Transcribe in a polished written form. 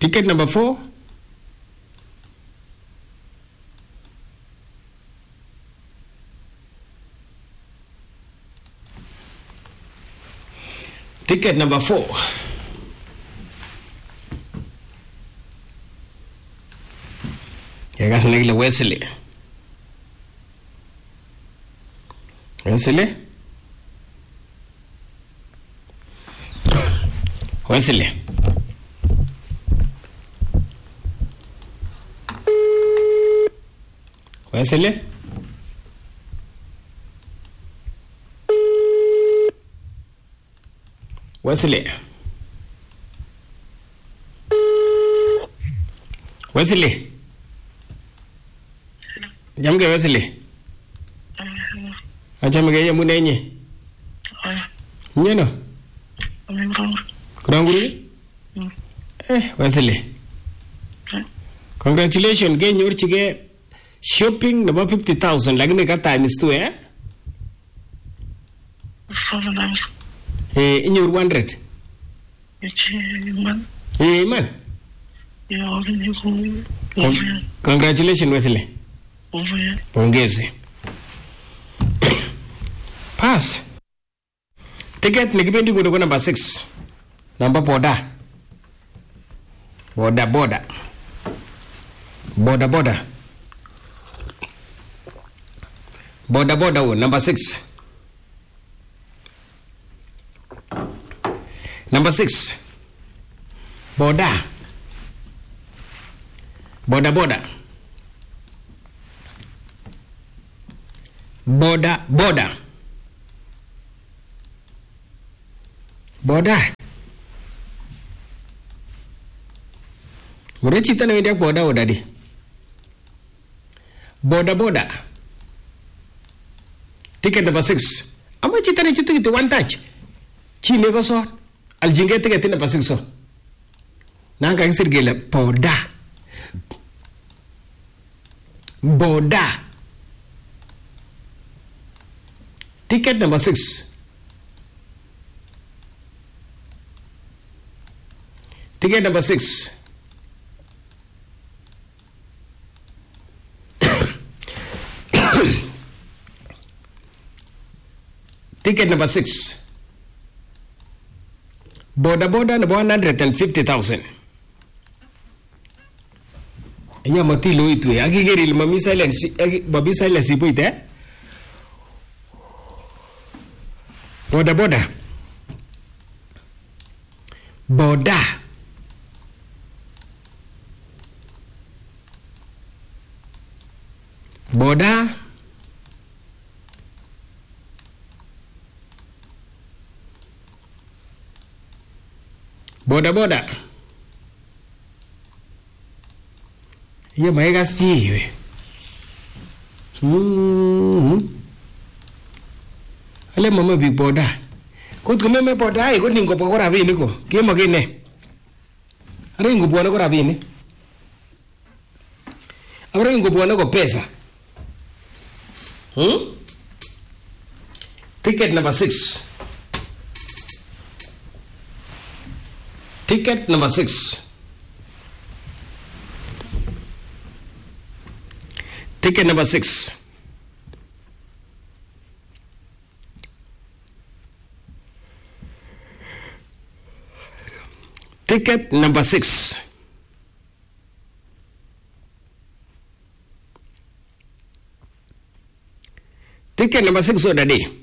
Ticket number 4. Ticket number 4. Yagas nagila Wesley. Wesley? Wesley. Wesley? Wesley. Wesley. Jamge Wesley. Ajamge ya munenye. Nyeno. Kuranguri? Wesley. Congratulations, get your chige shopping number 50,000 lakini ka times 2 eh? In your 100. Man. Congratulations, Wesley. Pongezi. Pass. Ticket nikipendi kutoka number 6. Number boda. Boda. Boda, number 6. Number 6. Boda. Boda. Murechita na wendia boda odadi. Boda. Ticket number 6. Ama chita ni chutu one touch. Chine ko so. Aljinge ticket number 6 so. Nanga kisir gele boda. Ticket number 6. Ticket number 6. Ticket number 6. Boda number 150,000. Anya matilo itu ya. Agigeri mami silence. Babi silence ipo ite. Boda. Boda. Iya maiga siwe. Ale mama big boda. Kut kumeme boda ai kut ningo pokora vini ko. Kimo kine. Are ingo buona ko ravini. Are ingo buona ko pesa. Ticket number 6. Ticket number 6. Ticket number 6. Ticket number 6. Ticket number 6 odadi.